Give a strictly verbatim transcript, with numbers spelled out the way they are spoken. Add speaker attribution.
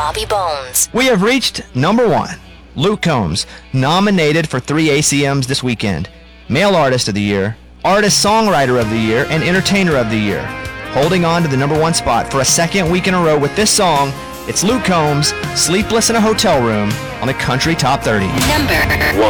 Speaker 1: Bobby Bones.
Speaker 2: We have reached number one. Luke Combs, nominated for three A C Ms this weekend. Male Artist of the Year, Artist Songwriter of the Year, and Entertainer of the Year. Holding on to the number one spot for a second week in a row with this song, it's Luke Combs, Sleepless in a Hotel Room on the Country Top thirty.
Speaker 1: Number one.